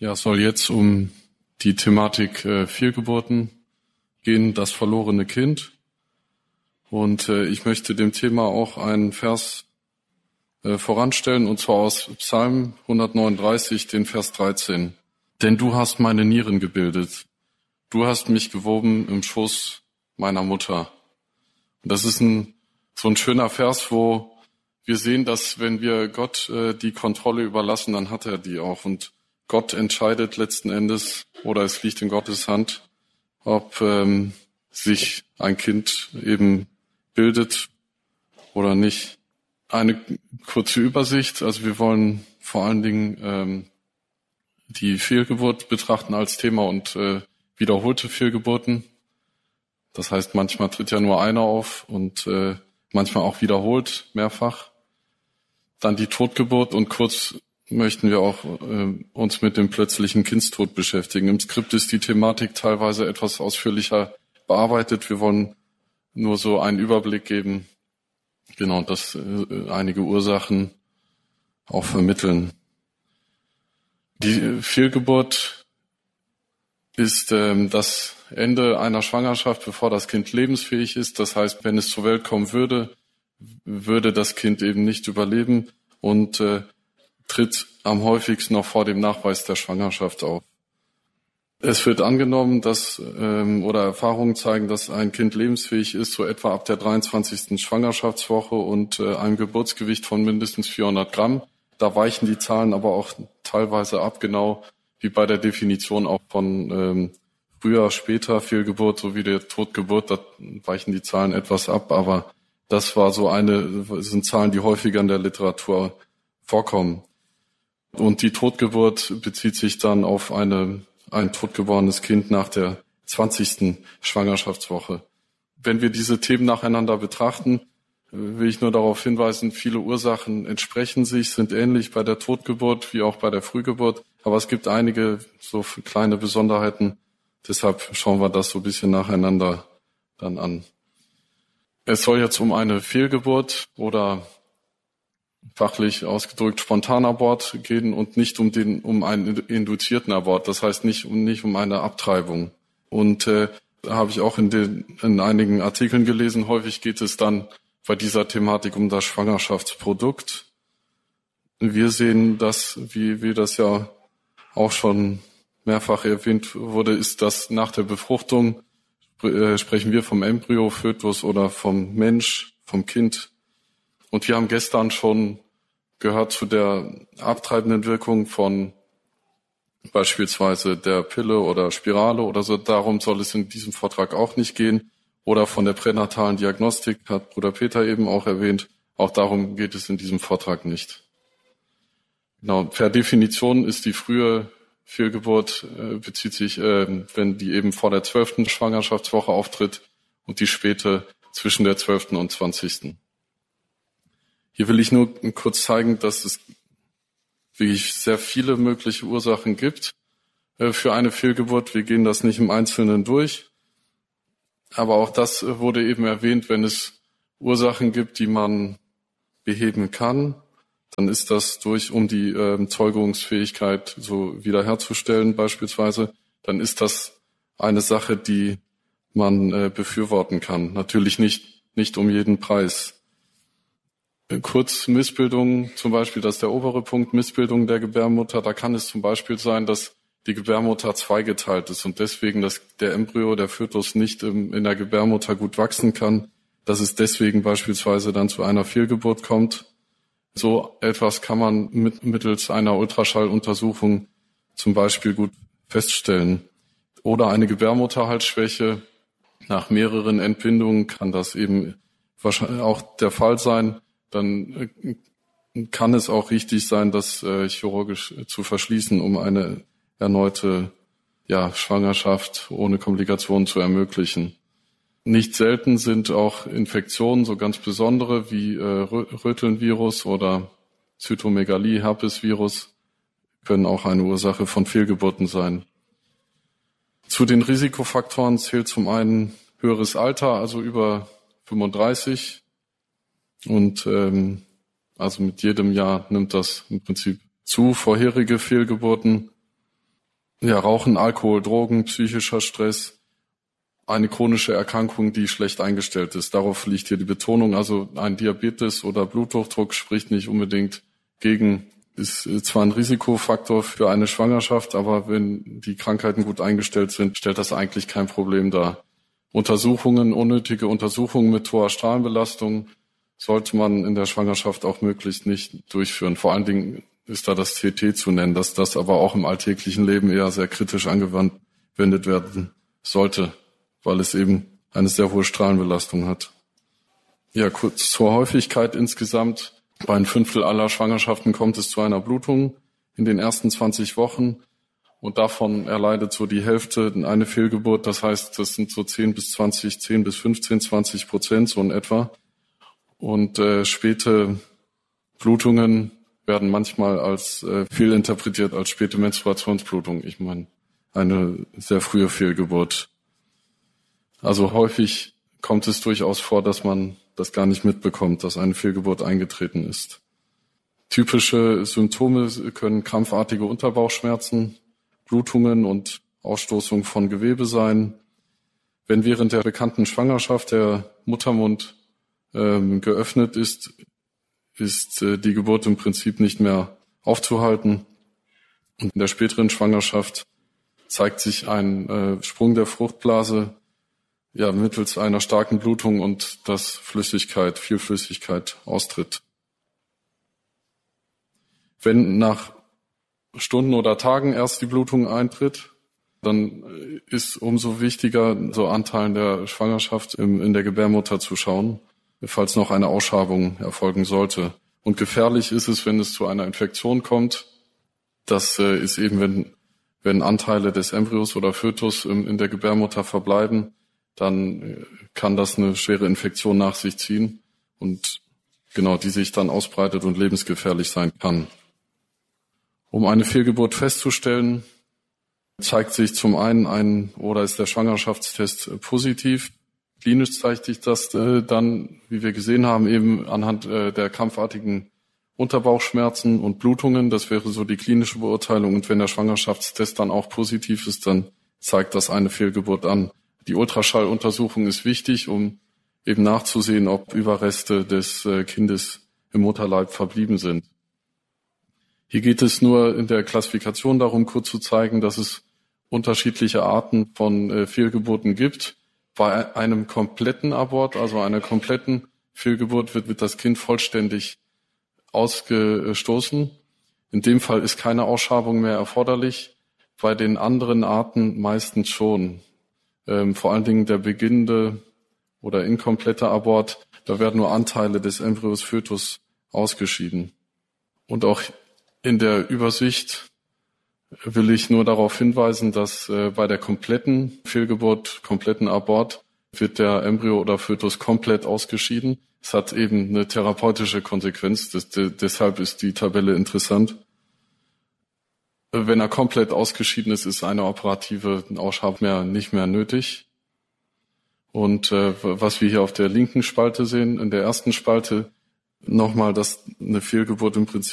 Ja, es soll jetzt um die Thematik Fehlgeburten gehen, das verlorene Kind. Und ich möchte dem Thema auch einen Vers voranstellen, und zwar aus Psalm 139, den Vers 13. Denn du hast meine Nieren gebildet. Du hast mich gewoben im Schoß meiner Mutter. Und das ist so ein schöner Vers, wo wir sehen, dass wenn wir Gott die Kontrolle überlassen, dann hat er die auch. Und Gott entscheidet letzten Endes, oder es liegt in Gottes Hand, ob sich ein Kind eben bildet oder nicht. Eine kurze Übersicht. Also wir wollen vor allen Dingen die Fehlgeburt betrachten als Thema und wiederholte Fehlgeburten. Das heißt, manchmal tritt ja nur einer auf und manchmal auch wiederholt, mehrfach. Dann die Totgeburt, und kurz möchten wir auch uns mit dem plötzlichen Kindstod beschäftigen. Im Skript ist die Thematik teilweise etwas ausführlicher bearbeitet. Wir wollen nur so einen Überblick geben, genau, dass einige Ursachen auch vermitteln. Die Fehlgeburt ist das Ende einer Schwangerschaft, bevor das Kind lebensfähig ist. Das heißt, wenn es zur Welt kommen würde das Kind eben nicht überleben und tritt am häufigsten noch vor dem Nachweis der Schwangerschaft auf. Es wird angenommen, dass oder Erfahrungen zeigen, dass ein Kind lebensfähig ist, so etwa ab der 23. Schwangerschaftswoche und einem Geburtsgewicht von mindestens 400 Gramm. Da weichen die Zahlen aber auch teilweise ab, genau wie bei der Definition auch von früher, später Fehlgeburt sowie der Totgeburt. Da weichen die Zahlen etwas ab, aber das sind Zahlen, die häufiger in der Literatur vorkommen. Und die Totgeburt bezieht sich dann auf ein totgeborenes Kind nach der 20. Schwangerschaftswoche. Wenn wir diese Themen nacheinander betrachten, will ich nur darauf hinweisen, viele Ursachen entsprechen sich, sind ähnlich bei der Totgeburt wie auch bei der Frühgeburt, aber es gibt einige so kleine Besonderheiten. Deshalb schauen wir das so ein bisschen nacheinander dann an. Es soll jetzt um eine Fehlgeburt oder fachlich ausgedrückt Spontanabort gehen und nicht um einen induzierten Abort, das heißt nicht um eine Abtreibung. Und da habe ich auch in einigen Artikeln gelesen, häufig geht es dann bei dieser Thematik um das Schwangerschaftsprodukt. Wir sehen das, wie das ja auch schon mehrfach erwähnt wurde, ist, dass nach der Befruchtung sprechen wir vom Embryo, Fötus oder vom Mensch, vom Kind. Und wir haben gestern schon gehört zu der abtreibenden Wirkung von beispielsweise der Pille oder Spirale oder so. Darum soll es in diesem Vortrag auch nicht gehen. Oder von der pränatalen Diagnostik, hat Bruder Peter eben auch erwähnt. Auch darum geht es in diesem Vortrag nicht. Genau, per Definition ist die frühe Fehlgeburt bezieht sich, wenn die eben vor der 12. Schwangerschaftswoche auftritt, und die späte zwischen der 12. und 20. Hier will ich nur kurz zeigen, dass es wirklich sehr viele mögliche Ursachen gibt für eine Fehlgeburt. Wir gehen das nicht im Einzelnen durch, aber auch das wurde eben erwähnt, wenn es Ursachen gibt, die man beheben kann, dann ist das um die Zeugungsfähigkeit so wiederherzustellen beispielsweise, dann ist das eine Sache, die man befürworten kann. Natürlich nicht um jeden Preis. Kurz Missbildung, zum Beispiel, das ist der obere Punkt, Missbildung der Gebärmutter. Da kann es zum Beispiel sein, dass die Gebärmutter zweigeteilt ist und deswegen, dass der Embryo, der Fötus nicht in der Gebärmutter gut wachsen kann, dass es deswegen beispielsweise dann zu einer Fehlgeburt kommt. So etwas kann man mittels einer Ultraschalluntersuchung zum Beispiel gut feststellen. Oder eine Gebärmutterhalsschwäche. Nach mehreren Entbindungen kann das eben wahrscheinlich auch der Fall sein. Dann kann es auch richtig sein, das chirurgisch zu verschließen, um eine erneute Schwangerschaft ohne Komplikationen zu ermöglichen. Nicht selten sind auch Infektionen, so ganz besondere wie Rötelnvirus oder Zytomegalie, Herpesvirus, können auch eine Ursache von Fehlgeburten sein. Zu den Risikofaktoren zählt zum einen höheres Alter, also über 35. Und also mit jedem Jahr nimmt das im Prinzip zu, vorherige Fehlgeburten. Ja, Rauchen, Alkohol, Drogen, psychischer Stress, eine chronische Erkrankung, die schlecht eingestellt ist. Darauf liegt hier die Betonung. Also ein Diabetes oder Bluthochdruck spricht nicht unbedingt gegen, ist zwar ein Risikofaktor für eine Schwangerschaft, aber wenn die Krankheiten gut eingestellt sind, stellt das eigentlich kein Problem dar. Untersuchungen, unnötige Untersuchungen mit hoher Strahlenbelastung sollte man in der Schwangerschaft auch möglichst nicht durchführen. Vor allen Dingen ist da das CT zu nennen, dass das aber auch im alltäglichen Leben eher sehr kritisch angewendet werden sollte, weil es eben eine sehr hohe Strahlenbelastung hat. Ja, kurz zur Häufigkeit insgesamt. Bei 1/5 aller Schwangerschaften kommt es zu einer Blutung in den ersten 20 Wochen und davon erleidet so die Hälfte eine Fehlgeburt. Das heißt, das sind so 10 bis 15, 20% so in etwa. Und späte Blutungen werden manchmal als fehlinterpretiert als späte Menstruationsblutung. Ich meine, eine sehr frühe Fehlgeburt. Also häufig kommt es durchaus vor, dass man das gar nicht mitbekommt, dass eine Fehlgeburt eingetreten ist. Typische Symptome können krampfartige Unterbauchschmerzen, Blutungen und Ausstoßung von Gewebe sein. Wenn während der bekannten Schwangerschaft der Muttermund geöffnet ist, ist die Geburt im Prinzip nicht mehr aufzuhalten. Und in der späteren Schwangerschaft zeigt sich ein Sprung der Fruchtblase mittels einer starken Blutung und dass viel Flüssigkeit austritt. Wenn nach Stunden oder Tagen erst die Blutung eintritt, dann ist umso wichtiger, so Anteilen der Schwangerschaft in der Gebärmutter zu schauen, falls noch eine Ausschabung erfolgen sollte. Und gefährlich ist es, wenn es zu einer Infektion kommt. Das ist eben, wenn Anteile des Embryos oder Fötus in der Gebärmutter verbleiben, dann kann das eine schwere Infektion nach sich ziehen und die sich dann ausbreitet und lebensgefährlich sein kann. Um eine Fehlgeburt festzustellen, zeigt sich zum einen ist der Schwangerschaftstest positiv. Klinisch zeigt sich das dann, wie wir gesehen haben, eben anhand der krampfartigen Unterbauchschmerzen und Blutungen. Das wäre so die klinische Beurteilung. Und wenn der Schwangerschaftstest dann auch positiv ist, dann zeigt das eine Fehlgeburt an. Die Ultraschalluntersuchung ist wichtig, um eben nachzusehen, ob Überreste des Kindes im Mutterleib verblieben sind. Hier geht es nur in der Klassifikation darum, kurz zu zeigen, dass es unterschiedliche Arten von Fehlgeburten gibt. Bei einem kompletten Abort, also einer kompletten Fehlgeburt, wird das Kind vollständig ausgestoßen. In dem Fall ist keine Ausschabung mehr erforderlich. Bei den anderen Arten meistens schon. Vor allen Dingen der beginnende oder inkomplette Abort, da werden nur Anteile des Embryos Fötus ausgeschieden. Und auch in der Übersicht will ich nur darauf hinweisen, dass bei der kompletten Fehlgeburt, kompletten Abort, wird der Embryo oder Fötus komplett ausgeschieden. Es hat eben eine therapeutische Konsequenz, deshalb ist die Tabelle interessant. Wenn er komplett ausgeschieden ist eine operative Ausschabung nicht mehr nötig. Und was wir hier auf der linken Spalte sehen, in der ersten Spalte nochmal, dass eine Fehlgeburt im Prinzip